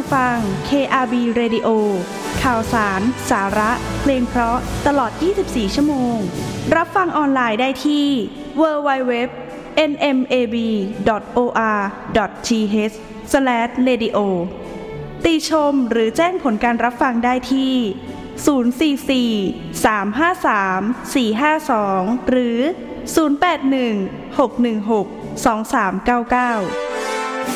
ฟัง KRB Radio ข่าวสารสาระเพลงเพราะตลอด24ชั่วโมงรับฟังออนไลน์ได้ที่ www.nmab.or.th/radio ติชมหรือแจ้งผลการรับฟังได้ที่044-353-452หรือ0816162399